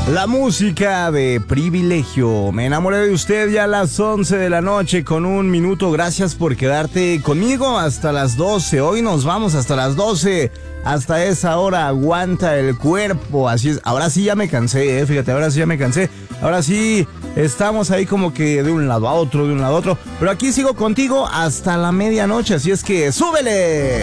La música de Privilegio. Me enamoré de usted ya a las 11 de la noche con 1 minuto. Gracias por quedarte conmigo hasta las 12. Hoy nos vamos hasta las 12. Hasta esa hora aguanta el cuerpo. Así es. Ahora sí ya me cansé, fíjate, ahora sí ya me cansé. Ahora sí estamos ahí como que de un lado a otro, de un lado a otro. Pero aquí sigo contigo hasta la medianoche. Así es que ¡súbele!